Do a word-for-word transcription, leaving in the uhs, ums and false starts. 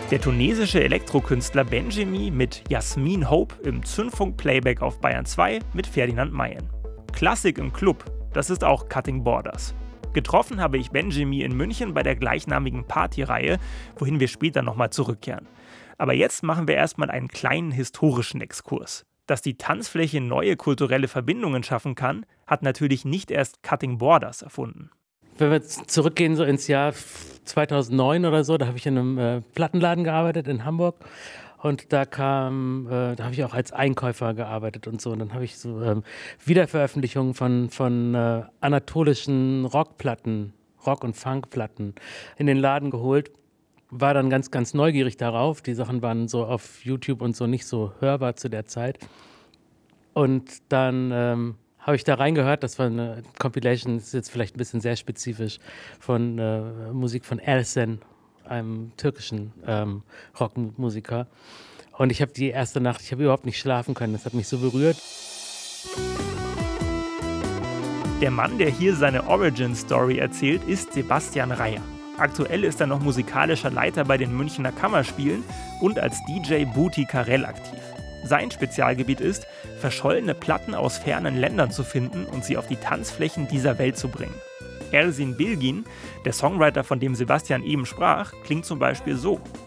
Der tunesische Elektrokünstler Benjimi mit Jasmin Hope im Zündfunk-Playback auf Bayern zwei mit Ferdinand Mayen. Klassik im Club, das ist auch Cutting Borders. Getroffen habe ich Benjimi in München bei der gleichnamigen Partyreihe, wohin wir später nochmal zurückkehren. Aber jetzt machen wir erstmal einen kleinen historischen Exkurs. Dass die Tanzfläche neue kulturelle Verbindungen schaffen kann, hat natürlich nicht erst Cutting Borders erfunden. Wenn wir zurückgehen so ins Jahr zweitausendneun oder so, da habe ich in einem äh, Plattenladen gearbeitet in Hamburg und da kam, äh, da habe ich auch als Einkäufer gearbeitet und so und dann habe ich so ähm, Wiederveröffentlichungen von, von äh, anatolischen Rockplatten, Rock- und Funkplatten in den Laden geholt. War dann ganz, ganz neugierig darauf. Die Sachen waren so auf YouTube und so nicht so hörbar zu der Zeit. Und dann ähm, habe ich da reingehört, das war eine Compilation, das ist jetzt vielleicht ein bisschen sehr spezifisch, von äh, Musik von Ersen, einem türkischen ähm, Rockmusiker. Und ich habe die erste Nacht, ich habe überhaupt nicht schlafen können, das hat mich so berührt. Der Mann, der hier seine Origin-Story erzählt, ist Sebastian Reyer. Aktuell ist er noch musikalischer Leiter bei den Münchner Kammerspielen und als D J Booty Carell aktiv. Sein Spezialgebiet ist, verschollene Platten aus fernen Ländern zu finden und sie auf die Tanzflächen dieser Welt zu bringen. Ersin Bilgin, der Songwriter, von dem Sebastian eben sprach, klingt zum Beispiel so.